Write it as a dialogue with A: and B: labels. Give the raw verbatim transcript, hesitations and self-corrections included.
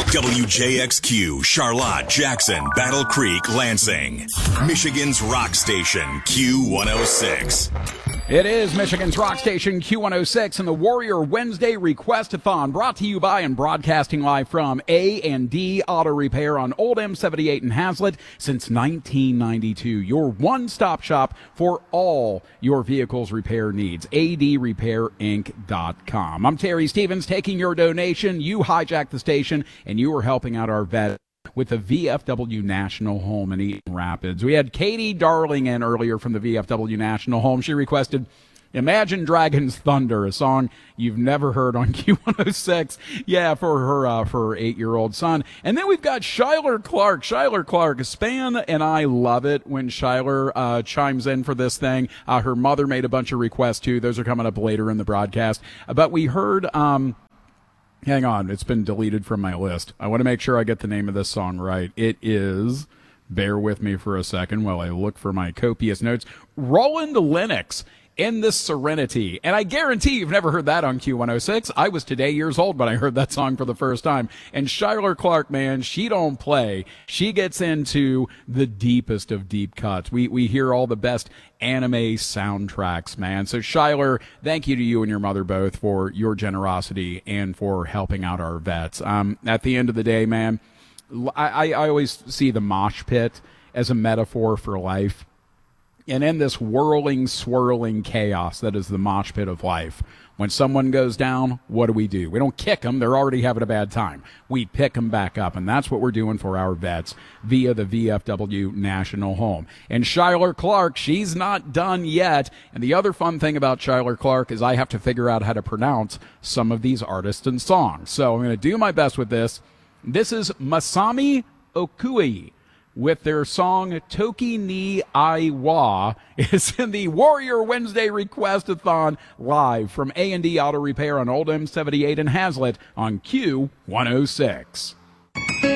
A: W J X Q, Charlotte, Jackson, Battle Creek, Lansing. Michigan's rock station, Q one oh six.
B: It is Michigan's rock station Q one oh six and the Warrior Wednesday Request-a-thon, brought to you by and broadcasting live from A and D Auto Repair on Old M seventy-eight in Hazlet since nineteen ninety-two. Your one-stop shop for all your vehicle's repair needs. A D repair inc dot com. I'm Terry Stevens taking your donation. You hijacked the station and you are helping out our vets with the V F W National Home in Eaton Rapids. We had Katie Darling in earlier from the V F W National Home. She requested Imagine Dragons Thunder, a song you've never heard on Q one oh six. Yeah, for her uh, for her eight-year-old son. And then we've got Shyler Clark. Shyler Clark, Span and I love it when Shyler uh, chimes in for this thing. Uh, her mother made a bunch of requests, too. Those are coming up later in the broadcast. Uh, but we heard... Um, Hang on, it's been deleted from my list. I want to make sure I get the name of this song right. It is, bear with me for a second while I look for my copious notes, Roland Lennox, In This Serenity. And I guarantee you've never heard that on Q one oh six. I was today years old when I heard that song for the first time. And Shyler Clark, man, she don't play. She gets into the deepest of deep cuts. We we hear all the best anime soundtracks, man. So Shyler, thank you to you and your mother both for your generosity and for helping out our vets. Um, at the end of the day, man, I, I always see the mosh pit as a metaphor for life. And in this whirling, swirling chaos that is the mosh pit of life, when someone goes down, what do we do? We don't kick them. They're already having a bad time. We pick them back up, and that's what we're doing for our vets via the V F W National Home. And Shyler Clark, she's not done yet. And the other fun thing about Shyler Clark is I have to figure out how to pronounce some of these artists and songs. So I'm going to do my best with this. This is Masami Okui with their song Toki ni Aiwa. It's in the Warrior Wednesday Request-a-thon live from A and D Auto Repair on Old M seventy-eight in Hazlet on Q one oh six.